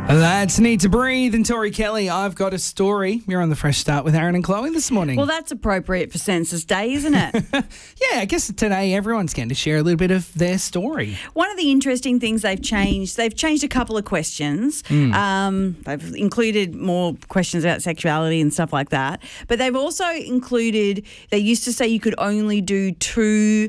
That's Need to Breathe and Tori Kelly. I've got a story. You're on the Fresh Start with Aaron and Chloe this morning. Well, that's appropriate for Census Day, isn't it? Yeah, I guess today everyone's going to share a little bit of their story. One of the interesting things they've changed a couple of questions. They've included more questions about sexuality and stuff like that. But they've also included, they used to say you could only do two,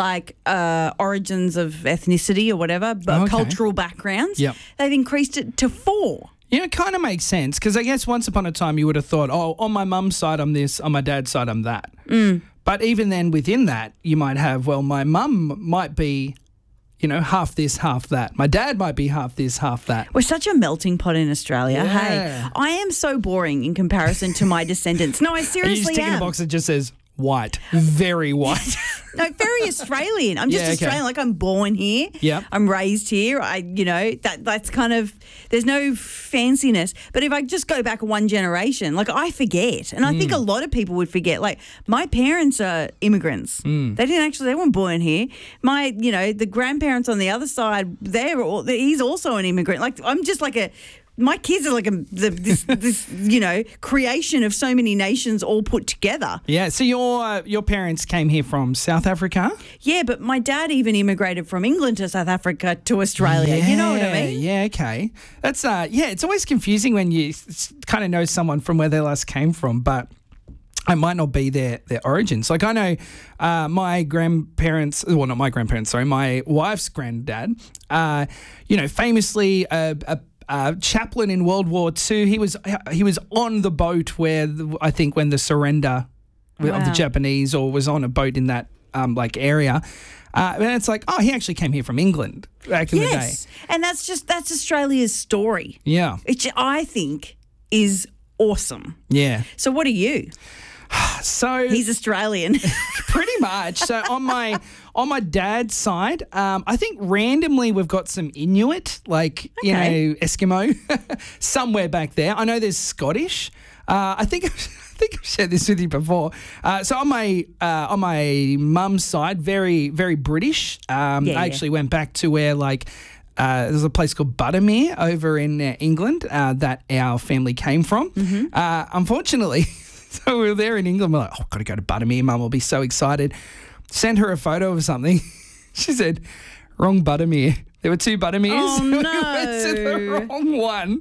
origins of ethnicity or whatever, but cultural backgrounds. Yep. They've increased it to 4. Yeah, it kind of makes sense because I guess once upon a time you would have thought, oh, on my mum's side I'm this, on my dad's side I'm that. But even then within that you might have, well, my mum might be, half this, half that. My dad might be half this, half that. We're such a melting pot in Australia. Yeah. Hey, I am so boring in comparison to my descendants. No, I seriously am. You just tick in a box that just says white, very white. No, very Australian. I'm just Australian. Like, I'm born here. Yep. I'm raised here. That's kind of, there's no fanciness. But if I just go back one generation, I forget. And I think a lot of people would forget. Like, my parents are immigrants. They weren't born here. My, the grandparents on the other side, he's also an immigrant. Like, I'm just like my kids are like this creation of so many nations all put together. Yeah, so your parents came here from South Africa? Yeah, but my dad even immigrated from England to South Africa to Australia. Yeah, you know what I mean? Yeah, okay. That's it's always confusing when you kind of know someone from where they last came from, but it might not be their origins. Like, I know my grandparents, well, not my grandparents, sorry, my wife's granddad, famously a chaplain in World War II. He was on the boat where I think when the surrender of the Japanese, or was on a boat in that area. And it's like, oh, he actually came here from England back in the day. Yes, and that's Australia's story. Yeah. Which I think is awesome. Yeah. So what are you? So he's Australian. Pretty much. So on my dad's side, I think randomly we've got some Inuit, Eskimo, somewhere back there. I know there's Scottish. I think I've shared this with you before. So on my mum's side, very, very British. I actually went back to where there's a place called Buttermere over in England that our family came from. Unfortunately, so we were there in England. We're like, oh, got to go to Buttermere. Mum will be so excited. Sent her a photo of something. She said, wrong Buttermere. There were 2 Buttermeres. Oh, no. We went to the wrong one.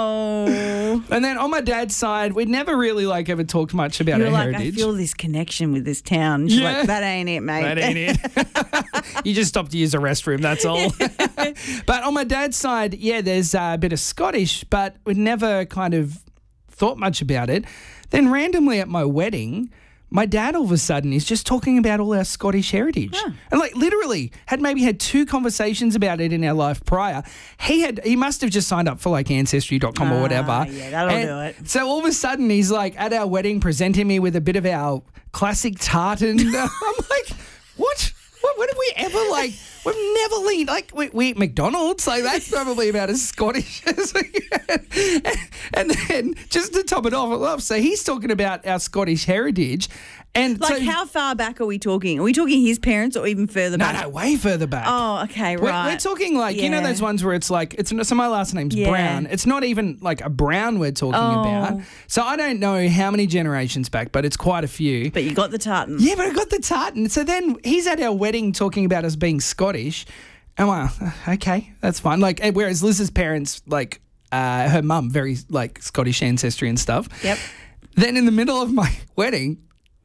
Oh. And then on my dad's side, we'd never really ever talked much about our heritage. I feel this connection with this town. She's like, that ain't it, mate. That ain't it. You just stopped to use a restroom, that's all. But on my dad's side, there's a bit of Scottish, but we'd never kind of thought much about it. Then randomly at my wedding, my dad all of a sudden is just talking about all our Scottish heritage. Yeah. And literally had 2 conversations about it in our life prior. He must have just signed up for Ancestry.com or whatever. Yeah, that'll do it. So all of a sudden he's at our wedding presenting me with a bit of our classic tartan. I'm like, what? When have we ever we've never leaned, we eat McDonald's, that's probably about as Scottish as we get. And then just to top it off, so he's talking about our Scottish heritage. And how far back are we talking? Are we talking his parents or even further back? No, way further back. Oh, okay, right. We're talking those ones where it's so my last name's Brown. It's not even a Brown we're talking about. So I don't know how many generations back, but it's quite a few. But you got the tartan. Yeah, but I got the tartan. So then he's at our wedding talking about us being Scottish. And okay, that's fine. Whereas Liz's parents, her mum, very Scottish ancestry and stuff. Yep. Then in the middle of my wedding,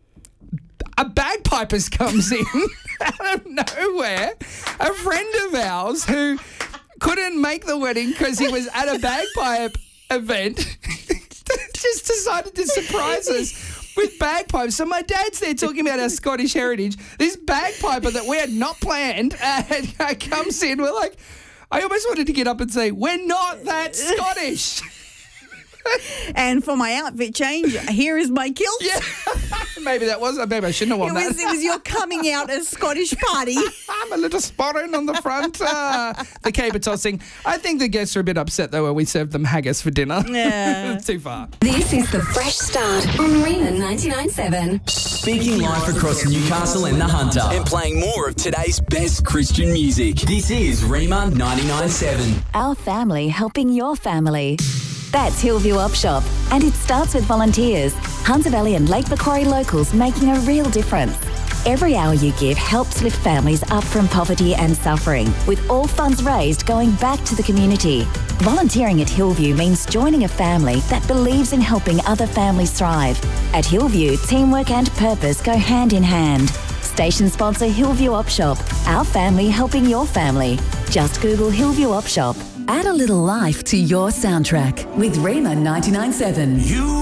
a bagpipers comes in out of nowhere. A friend of ours who couldn't make the wedding because he was at a bagpipe event just decided to surprise us with bagpipes. So my dad's there talking about our Scottish heritage. This bagpiper that we had not planned comes in. We're like, I almost wanted to get up and say, we're not that Scottish. And for my outfit change, here is my kilt. Yeah. Maybe I shouldn't have worn that. It was your coming out as Scottish party. I'm a little spotting on the front. The caper tossing. I think the guests are a bit upset though when we served them haggis for dinner. Yeah. It's too far. This is the Fresh Start on Rima 99.7. Speaking live across Newcastle and the Hunter and playing more of today's best Christian music. This is Rima 99.7. Our family helping your family. That's Hillview Op Shop, and it starts with volunteers. Hunter Valley and Lake Macquarie locals making a real difference. Every hour you give helps lift families up from poverty and suffering, with all funds raised going back to the community. Volunteering at Hillview means joining a family that believes in helping other families thrive. At Hillview, teamwork and purpose go hand in hand. Station sponsor Hillview Op Shop, our family helping your family. Just Google Hillview Op Shop. Add a little life to your soundtrack with Rima 99.7.